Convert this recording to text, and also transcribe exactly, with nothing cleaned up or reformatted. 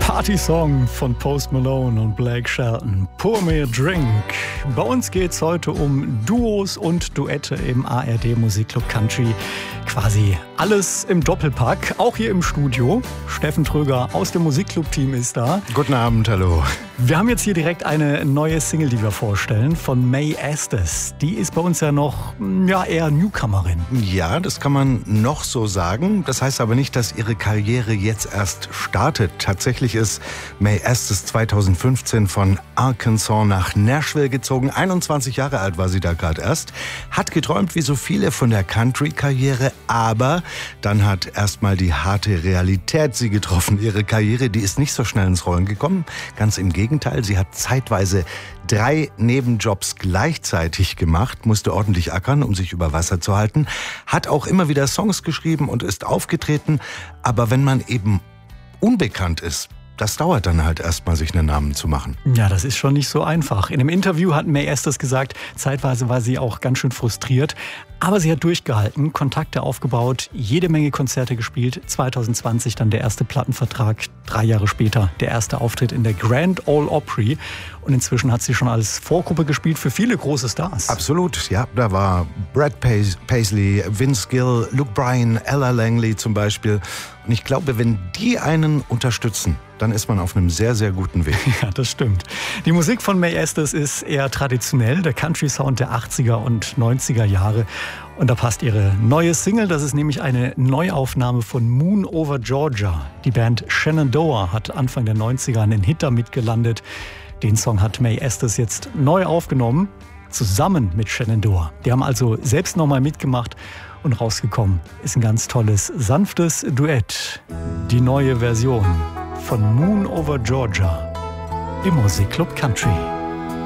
Party-Song von Post Malone und Blake Shelton. Pour me a drink. Bei uns geht es heute um Duos und Duette im A R D Musikclub Country. Quasi alles im Doppelpack, auch hier im Studio. Steffen Tröger aus dem Musikclub-Team ist da. Guten Abend, hallo. Wir haben jetzt hier direkt eine neue Single, die wir vorstellen, von May Estes. Die ist bei uns ja noch ja, eher Newcomerin. Ja, das kann man noch so sagen. Das heißt aber nicht, dass ihre Karriere jetzt erst startet. Tatsächlich ist May Estes zweitausendfünfzehn von Arkansas nach Nashville gezogen. einundzwanzig Jahre alt war sie da gerade erst. Hat geträumt wie so viele von der Country-Karriere, aber dann hat erstmal die harte Realität sie getroffen. Ihre Karriere, die ist nicht so schnell ins Rollen gekommen. Ganz im Gegenteil, sie hat zeitweise drei Nebenjobs gleichzeitig gemacht, musste ordentlich ackern, um sich über Wasser zu halten, hat auch immer wieder Songs geschrieben und ist aufgetreten. Aber wenn man eben unbekannt ist, das dauert dann halt erstmal, sich einen Namen zu machen. Ja, das ist schon nicht so einfach. In einem Interview hat May Estes gesagt, zeitweise war sie auch ganz schön frustriert. Aber sie hat durchgehalten, Kontakte aufgebaut, jede Menge Konzerte gespielt. zweitausendzwanzig dann der erste Plattenvertrag, drei Jahre später der erste Auftritt in der Grand Ole Opry. Und inzwischen hat sie schon als Vorgruppe gespielt für viele große Stars. Absolut, ja. Da war Brad Paisley, Vince Gill, Luke Bryan, Ella Langley zum Beispiel. Und ich glaube, wenn die einen unterstützen, dann ist man auf einem sehr, sehr guten Weg. Ja, das stimmt. Die Musik von May Estes ist eher traditionell, der Country-Sound der achtziger und neunziger Jahre. Und da passt ihre neue Single, das ist nämlich eine Neuaufnahme von Moon Over Georgia. Die Band Shenandoah hat Anfang der neunziger einen Hit damit gelandet. Den Song hat May Estes jetzt neu aufgenommen, zusammen mit Shenandoah. Die haben also selbst nochmal mitgemacht und rausgekommen ist ein ganz tolles, sanftes Duett. Die neue Version von Moon Over Georgia im Musikclub Country.